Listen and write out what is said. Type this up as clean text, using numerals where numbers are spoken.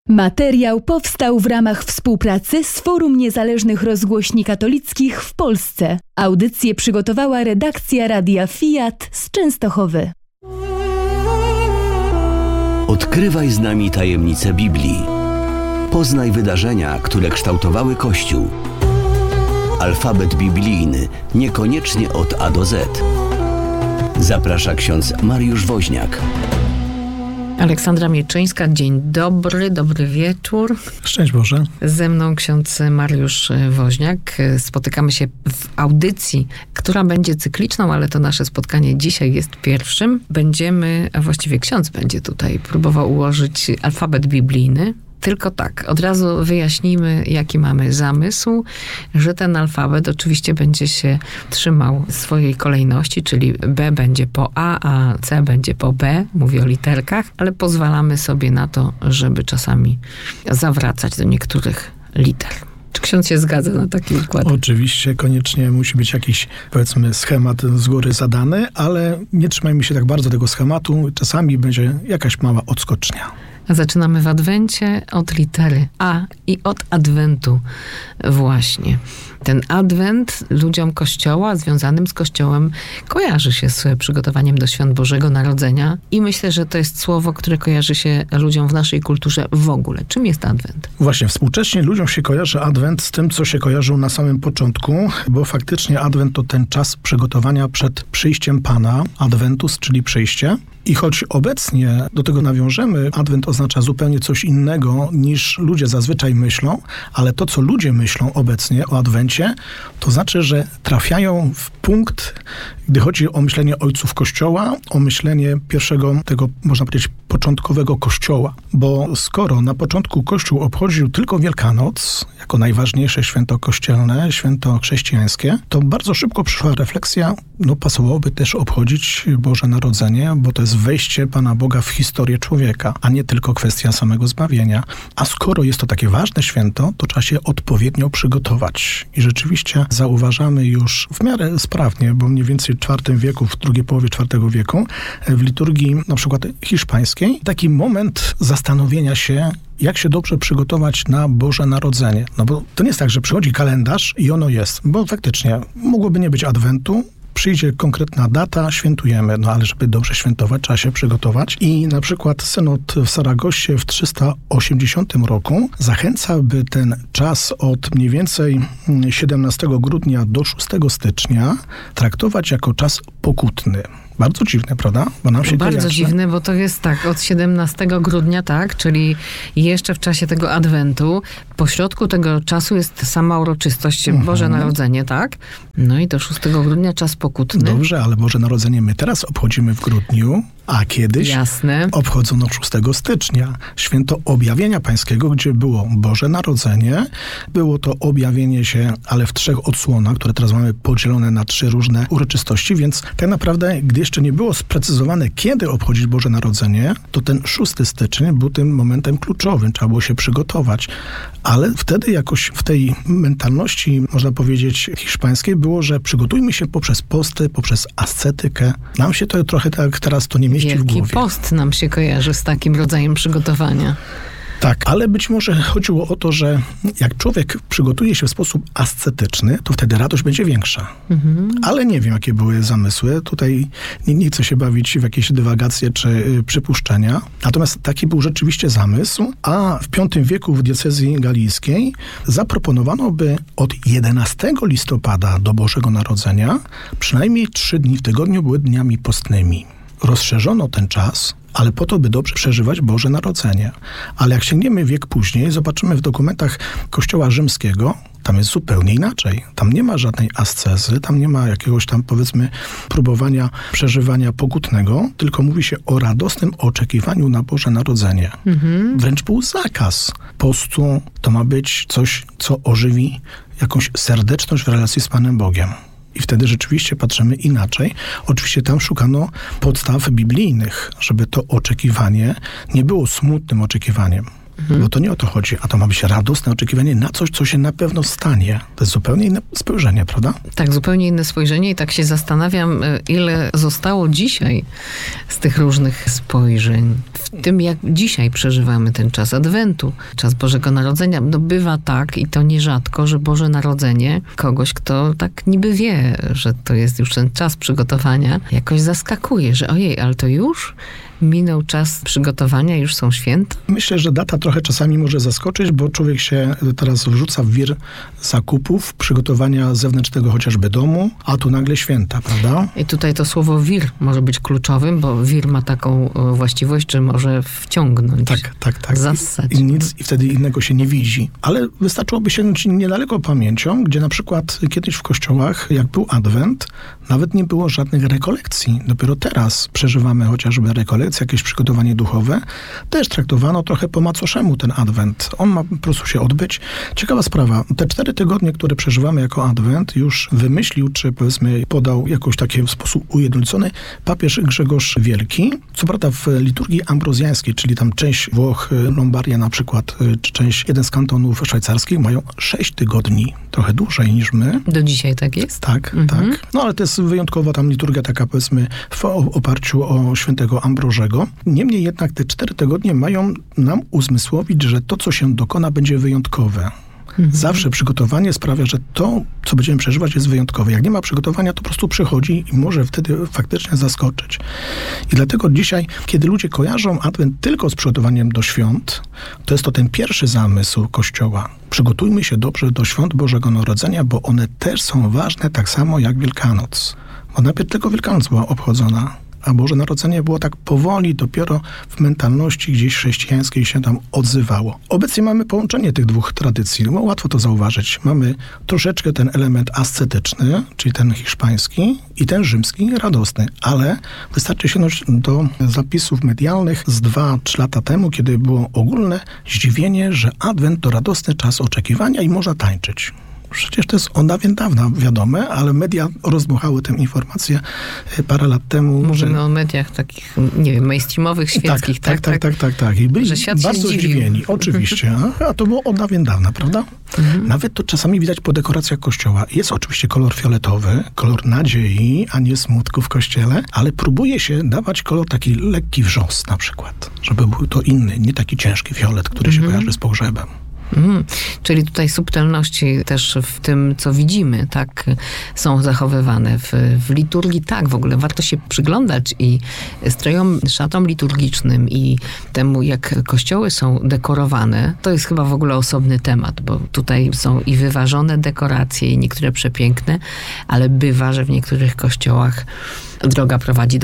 Materiał powstał w ramach współpracy z Forum Niezależnych Rozgłośni Katolickich w Polsce. Audycję przygotowała redakcja Radia Fiat z Częstochowy. Odkrywaj z nami tajemnice Biblii. Poznaj wydarzenia, które kształtowały Kościół. Alfabet biblijny, niekoniecznie od A do Z. Zaprasza ksiądz Mariusz Woźniak. Aleksandra Mieczyńska, dzień dobry, dobry wieczór. Szczęść Boże. Ze mną ksiądz Mariusz Woźniak. Spotykamy się w audycji, która będzie cykliczną, ale to nasze spotkanie dzisiaj jest pierwszym. A właściwie ksiądz będzie tutaj próbował ułożyć alfabet biblijny. Tylko tak, od razu wyjaśnijmy, jaki mamy zamysł, że ten alfabet oczywiście będzie się trzymał swojej kolejności, czyli B będzie po A C będzie po B, mówię o literkach, ale pozwalamy sobie na to, żeby czasami zawracać do niektórych liter. Czy ksiądz się zgadza na taki układ? Oczywiście, koniecznie musi być jakiś, powiedzmy, schemat z góry zadany, ale nie trzymajmy się tak bardzo tego schematu, czasami będzie jakaś mała odskocznia. Zaczynamy w Adwencie od litery A i od Adwentu właśnie. Ten Adwent ludziom Kościoła, związanym z Kościołem, kojarzy się z przygotowaniem do Świąt Bożego Narodzenia i myślę, że to jest słowo, które kojarzy się ludziom w naszej kulturze w ogóle. Czym jest Adwent? Właśnie, współcześnie ludziom się kojarzy Adwent z tym, co się kojarzył na samym początku, bo faktycznie Adwent to ten czas przygotowania przed przyjściem Pana, Adventus, czyli przyjście. I choć obecnie do tego nawiążemy, Adwent oznacza zupełnie coś innego niż ludzie zazwyczaj myślą, ale to, co ludzie myślą obecnie o Adwencie, to znaczy, że trafiają w punkt, gdy chodzi o myślenie ojców Kościoła, o myślenie pierwszego tego, można powiedzieć, początkowego Kościoła. Bo skoro na początku Kościół obchodził tylko Wielkanoc, jako najważniejsze święto kościelne, święto chrześcijańskie, to bardzo szybko przyszła refleksja, pasowałoby też obchodzić Boże Narodzenie, bo to jest wejście Pana Boga w historię człowieka, a nie tylko kwestia samego zbawienia. A skoro jest to takie ważne święto, to trzeba się odpowiednio przygotować. I rzeczywiście zauważamy już w miarę sprawnie, bo mniej więcej w IV wieku, w drugiej połowie IV wieku, w liturgii na przykład hiszpańskiej, taki moment zastanowienia się, jak się dobrze przygotować na Boże Narodzenie. Bo to nie jest tak, że przychodzi kalendarz i ono jest, bo faktycznie mogłoby nie być Adwentu, przyjdzie konkretna data, świętujemy, ale żeby dobrze świętować, trzeba się przygotować. I na przykład synod w Saragosie w 380 roku zachęca, by ten czas od mniej więcej 17 grudnia do 6 stycznia traktować jako czas pokutny. Bardzo dziwne, prawda? Bo nam się bardzo dziwne, bo to jest tak, od 17 grudnia, tak, czyli jeszcze w czasie tego Adwentu, pośrodku tego czasu jest sama uroczystość Boże Narodzenie, tak? No i do 6 grudnia czas pokutny. Dobrze, ale Boże Narodzenie my teraz obchodzimy w grudniu, a kiedyś obchodzono 6 stycznia. Święto Objawienia Pańskiego, gdzie było Boże Narodzenie, było to objawienie się, ale w 3 odsłonach, które teraz mamy podzielone na 3 różne uroczystości, więc tak naprawdę, gdy jeszcze nie było sprecyzowane, kiedy obchodzić Boże Narodzenie, to ten 6 stycznia był tym momentem kluczowym, trzeba było się przygotować. Ale wtedy jakoś w tej mentalności, można powiedzieć, hiszpańskiej było, że przygotujmy się poprzez posty, poprzez ascetykę. Nam się to trochę tak teraz to nie mieści w głowie. Wielki Post nam się kojarzy z takim rodzajem przygotowania. Tak, ale być może chodziło o to, że jak człowiek przygotuje się w sposób ascetyczny, to wtedy radość będzie większa. Ale nie wiem, jakie były zamysły. Tutaj nie chcę się bawić w jakieś dywagacje czy przypuszczenia. Natomiast taki był rzeczywiście zamysł, a w V wieku w diecezji galijskiej zaproponowano, by od 11 listopada do Bożego Narodzenia przynajmniej 3 dni w tygodniu były dniami postnymi. Rozszerzono ten czas, ale po to, by dobrze przeżywać Boże Narodzenie. Ale jak sięgniemy wiek później, zobaczymy w dokumentach Kościoła Rzymskiego, tam jest zupełnie inaczej. Tam nie ma żadnej ascezy, tam nie ma jakiegoś tam, powiedzmy, próbowania przeżywania pokutnego, tylko mówi się o radosnym oczekiwaniu na Boże Narodzenie. Wręcz był zakaz postu. To ma być coś, co ożywi jakąś serdeczność w relacji z Panem Bogiem. I wtedy rzeczywiście patrzymy inaczej. Oczywiście tam szukano podstaw biblijnych, żeby to oczekiwanie nie było smutnym oczekiwaniem. Bo to nie o to chodzi, a to ma być radosne oczekiwanie na coś, co się na pewno stanie. To jest zupełnie inne spojrzenie, prawda? Tak, zupełnie inne spojrzenie i tak się zastanawiam, ile zostało dzisiaj z tych różnych spojrzeń. W tym, jak dzisiaj przeżywamy ten czas Adwentu, czas Bożego Narodzenia. No bywa tak, i to nierzadko, że Boże Narodzenie kogoś, kto tak niby wie, że to jest już ten czas przygotowania, jakoś zaskakuje, że ojej, ale to już minął czas przygotowania, już są święta? Myślę, że data trochę czasami może zaskoczyć, bo człowiek się teraz wrzuca w wir zakupów, przygotowania zewnętrznego chociażby domu, a tu nagle święta, prawda? I tutaj to słowo wir może być kluczowym, bo wir ma taką właściwość, że może wciągnąć. Tak. Zassać. I wtedy innego się nie widzi. Ale wystarczyłoby sięgnąć niedaleko pamięcią, gdzie na przykład kiedyś w kościołach, jak był Adwent, nawet nie było żadnych rekolekcji. Dopiero teraz przeżywamy chociażby rekolekcje, jakieś przygotowanie duchowe. Też traktowano trochę po macoszemu ten Adwent. On ma po prostu się odbyć. Ciekawa sprawa. Te 4 tygodnie, które przeżywamy jako Adwent, już wymyślił, czy powiedzmy podał jakoś taki w sposób ujednolicony papież Grzegorz Wielki. Co prawda w liturgii ambrozjańskiej, czyli tam część Włoch, Lombardia na przykład, czy jeden z kantonów szwajcarskich mają 6 tygodni. Trochę dłużej niż my. Do dzisiaj tak jest? Tak. No ale to jest wyjątkowo tam liturgia taka, powiedzmy, w oparciu o świętego Ambrożego. Niemniej jednak te 4 tygodnie mają nam uzmysłowić, że to, co się dokona, będzie wyjątkowe. Zawsze przygotowanie sprawia, że to, co będziemy przeżywać, jest wyjątkowe. Jak nie ma przygotowania, to po prostu przychodzi i może wtedy faktycznie zaskoczyć. I dlatego dzisiaj, kiedy ludzie kojarzą Adwent tylko z przygotowaniem do świąt, to jest to ten pierwszy zamysł Kościoła. Przygotujmy się dobrze do świąt Bożego Narodzenia, bo one też są ważne tak samo jak Wielkanoc. Bo najpierw tylko Wielkanoc była obchodzona, a Boże Narodzenie było tak powoli, dopiero w mentalności gdzieś chrześcijańskiej się tam odzywało. Obecnie mamy połączenie tych dwóch tradycji. No, łatwo to zauważyć. Mamy troszeczkę ten element ascetyczny, czyli ten hiszpański i ten rzymski, radosny. Ale wystarczy sięgnąć do zapisów medialnych z 2-3 lata temu, kiedy było ogólne zdziwienie, że Adwent to radosny czas oczekiwania i można tańczyć. Przecież to jest od dawna wiadome, ale media rozdmuchały tę informację parę lat temu. Mówimy o mediach takich, nie wiem, mainstreamowych, świeckich, tak? Tak. I byli że świat bardzo zdziwieni, oczywiście. A to było od dawna, prawda? Nawet to czasami widać po dekoracjach kościoła. Jest oczywiście kolor fioletowy, kolor nadziei, a nie smutku w kościele, ale próbuje się dawać kolor taki lekki wrzos na przykład, żeby był to inny, nie taki ciężki fiolet, który się kojarzy z pogrzebem. Czyli tutaj subtelności też w tym, co widzimy, tak, są zachowywane w liturgii. Tak, w ogóle warto się przyglądać i strojom, szatom liturgicznym i temu, jak kościoły są dekorowane. To jest chyba w ogóle osobny temat, bo tutaj są i wyważone dekoracje, i niektóre przepiękne, ale bywa, że w niektórych kościołach droga prowadzi